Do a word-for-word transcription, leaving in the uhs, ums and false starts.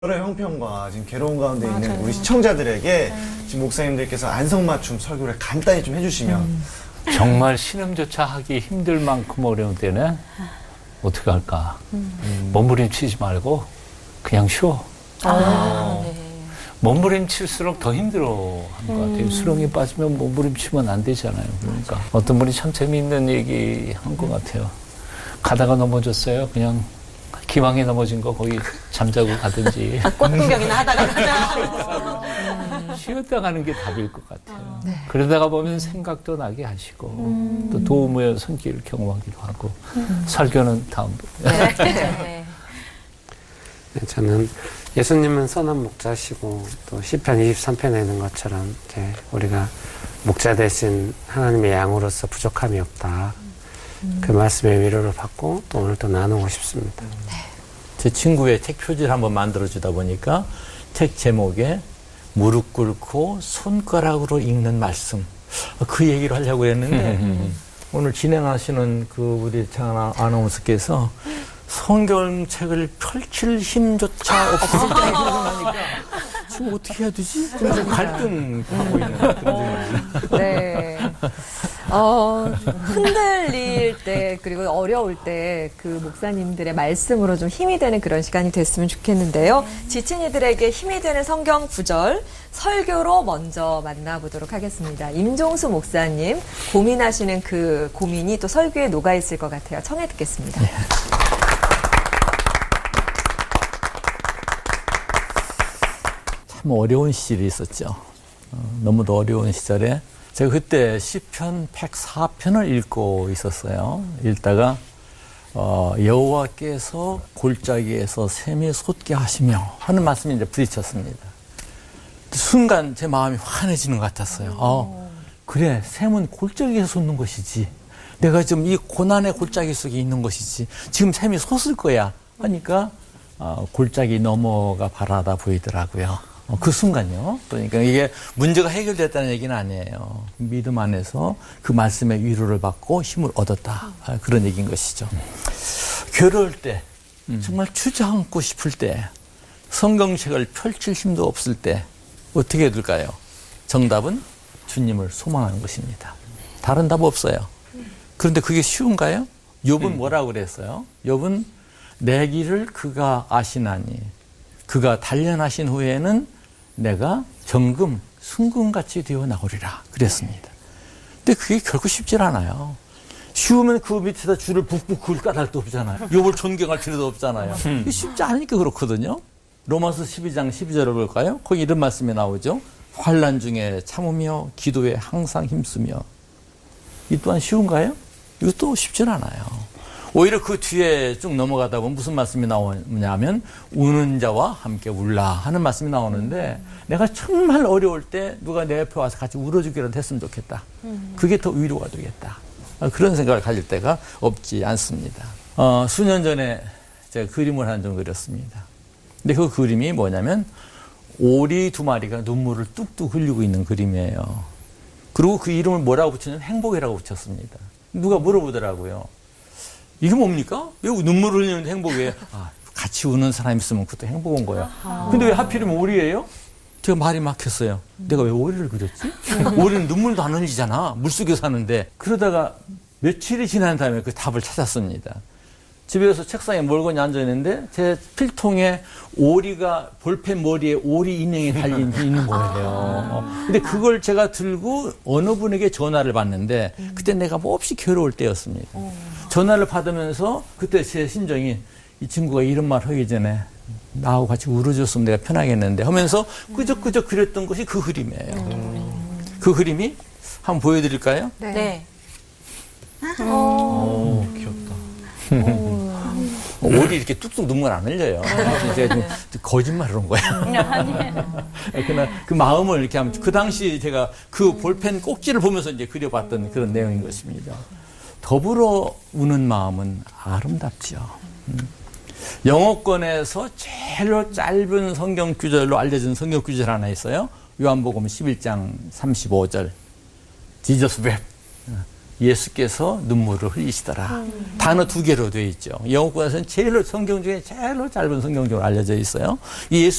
여러 형편과 지금 괴로운 가운데 맞아요. 있는 우리 시청자들에게 네. 지금 목사님들께서 안성맞춤 설교를 간단히 좀 해주시면 음. 정말 신음조차 하기 힘들 만큼 어려운 때는 어떻게 할까? 음. 몸부림치지 말고 그냥 쉬어. 아, 네. 몸부림칠수록 더 힘들어 하는 것 같아요. 수렁에 빠지면 몸부림치면 안 되잖아요. 그러니까 어떤 분이 참 재미있는 얘기 한 것 같아요. 가다가 넘어졌어요. 그냥 기왕에 넘어진 거 거기 잠자고 가든지. 꽃구경이나 하다가 가자. 쉬었다 가는 게 답일 것 같아요. 네. 그러다가 보면 생각도 나게 하시고 음. 또 도움의 손길을 경험하기도 하고 음. 설교는 다음 분. 네. 네. 네, 저는 예수님은 선한 목자시고 또 시편 이십삼 편에 있는 것처럼 이제 우리가 목자 대신 하나님의 양으로서 부족함이 없다. 음. 그 말씀의 위로를 받고 또 오늘 또 나누고 싶습니다. 네. 제 친구의 책 표지를 한번 만들어주다 보니까 책 제목에 무릎 꿇고 손가락으로 읽는 말씀. 그 얘기를 하려고 했는데 오늘 진행하시는 그 우리 장 아나운서께서 성경책을 펼칠 힘조차 없을 때 생각하니까 지금 어떻게 해야 되지? 좀 갈등하고 있는 그런 네. 어, 흔들릴 때 그리고 어려울 때 그 목사님들의 말씀으로 좀 힘이 되는 그런 시간이 됐으면 좋겠는데요. 지친 이들에게 힘이 되는 성경 구절 설교로 먼저 만나보도록 하겠습니다. 임종수 목사님 고민하시는 그 고민이 또 설교에 녹아있을 것 같아요. 청해 듣겠습니다. 네. 참 어려운 시절이 있었죠. 어, 너무도 어려운 시절에 제가 그때 시편 백사 편을 읽고 있었어요. 읽다가 어, 여호와께서 골짜기에서 샘이 솟게 하시며 하는 말씀이 이제 부딪혔습니다. 순간 제 마음이 환해지는 것 같았어요. 어, 그래, 샘은 골짜기에서 솟는 것이지. 내가 지금 이 고난의 골짜기 속에 있는 것이지. 지금 샘이 솟을 거야. 하니까 어, 골짜기 넘어가 바라다 보이더라고요. 어, 그 순간요. 그러니까 이게 문제가 해결됐다는 얘기는 아니에요. 믿음 안에서 그 말씀의 위로를 받고 힘을 얻었다. 아, 그런 얘기인 것이죠. 음. 괴로울 때, 음. 정말 주저앉고 싶을 때, 성경책을 펼칠 힘도 없을 때 어떻게 해야 될까요? 정답은 주님을 소망하는 것입니다. 다른 답 없어요. 그런데 그게 쉬운가요? 욥은 뭐라고 그랬어요? 욥은 내 길을 그가 아시나니 그가 단련하신 후에는 내가 정금, 순금같이 되어 나오리라 그랬습니다. 근데 그게 결코 쉽질 않아요. 쉬우면 그 밑에다 줄을 북북 그을 까닭도 없잖아요. 욥을 존경할 필요도 없잖아요. 이게 쉽지 않으니까 그렇거든요. 로마서 십이 장 십이 절을 볼까요? 거기 이런 말씀이 나오죠. 환난 중에 참으며 기도에 항상 힘쓰며. 이 또한 쉬운가요? 이것도 쉽진 않아요. 오히려 그 뒤에 쭉 넘어가다 보면 무슨 말씀이 나오냐면 우는 자와 함께 울라 하는 말씀이 나오는데 내가 정말 어려울 때 누가 내 옆에 와서 같이 울어주기라도 했으면 좋겠다. 그게 더 위로가 되겠다. 그런 생각을 가질 때가 없지 않습니다. 어, 수년 전에 제가 그림을 한 점 그렸습니다. 근데 그 그림이 뭐냐면 오리 두 마리가 눈물을 뚝뚝 흘리고 있는 그림이에요. 그리고 그 이름을 뭐라고 붙였냐면 행복이라고 붙였습니다. 누가 물어보더라고요. 이게 뭡니까? 왜 눈물을 흘리는 행복이에요? 아, 같이 우는 사람이 있으면 그것도 행복한 거야. 근데 왜 하필이면 오리예요? 제가 말이 막혔어요. 내가 왜 오리를 그렸지? 오리는 눈물도 안 흘리잖아. 물속에 사는데. 그러다가 며칠이 지난 다음에 그 답을 찾았습니다. 집에서 책상에 멀거니 앉아있는데 제 필통에 오리가 볼펜 머리에 오리 인형이 달린 게 있는 거예요. 근데 그걸 제가 들고 어느 분에게 전화를 받는데 그때 내가 몹시 괴로울 때였습니다. 전화를 받으면서 그때 제 심정이 이 친구가 이런 말 하기 전에 나하고 같이 울어줬으면 내가 편하겠는데 하면서 끄적끄적 그렸던 것이 그 그림이에요. 음. 그 그림이 한번 보여드릴까요? 네. 네. 오, 귀엽다. 오리 이렇게 뚝뚝 눈물 안 흘려요. 제가 좀 거짓말을 한 거예요. 그러나 그 마음을 이렇게 하면 그 당시 제가 그 볼펜 꼭지를 보면서 이제 그려봤던 그런 내용인 것입니다. 더불어 우는 마음은 아름답죠. 음. 영어권에서 제일 짧은 성경 구절로 알려진 성경 구절 하나 있어요. 요한복음 십일 장 삼십오 절. Jesus wept. 예수께서 눈물을 흘리시더라. 단어 두 개로 되어 있죠. 영어권에서는 제일 성경 중에 제일 짧은 성경 중으로 알려져 있어요. 이 예수